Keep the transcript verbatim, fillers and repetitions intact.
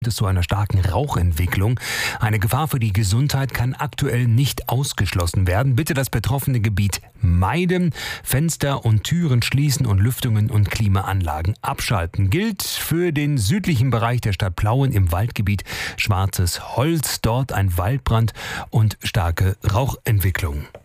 Es zu einer starken Rauchentwicklung. Eine Gefahr für die Gesundheit kann aktuell nicht ausgeschlossen werden. Bitte das betroffene Gebiet meiden, Fenster und Türen schließen und Lüftungen und Klimaanlagen abschalten. Gilt für den südlichen Bereich der Stadt Plauen im Waldgebiet Schwarzes Holz. Dort ein Waldbrand und starke Rauchentwicklung.